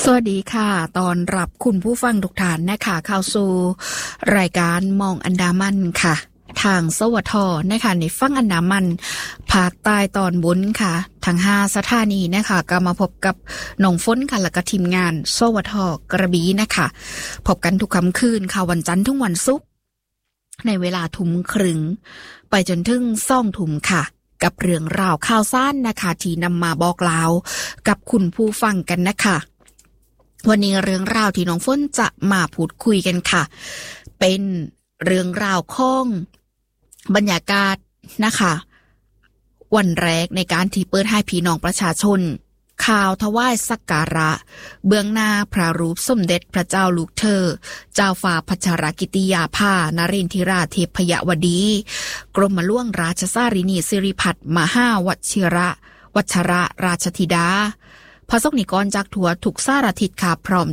สวัสดีค่ะตอนรับคุณผู้ฟังทุกท่านนะคะเข้าสู่รายการมองอันดามันค่ะทางสวทนะคะในฝั่งอันดามันภาคใต้ตอนบนค่ะทั้ง5สถานีนะคะก็มาพบกับน้องฝนค่ะและก็ทีมงานสวทกระบี่นะคะพบกันทุกค่ำคืนค่ะวันจันทร์ถึงวันศุกร์ในเวลาทุ่มครึ่งไปจนถึง2 ทุ่มค่ะกับเรื่องราวข่าวสารนะคะที่นำมาบอกเล่ากับคุณผู้ฟังกันนะคะวันนี้เรื่องราวที่น้องฝนจะมาพูดคุยกันค่ะเป็นเรื่องราวของบรรยากาศนะคะวันแรกในการที่เปิดให้พี่น้องประชาชนข่าวถวายสักการะเบื้องหน้าพระรูปสมเด็จพระเจ้าลูกเธอเจ้าฟ้าพัชรกิติยาภานรินทราเทพยวดีกรมหลวงราชสารินีสิริพัฒน์มหาวชิระวัชระราชธิดาพระสงฆ์นิกรจากทั่วทุกสารทิศค่ะพร้อม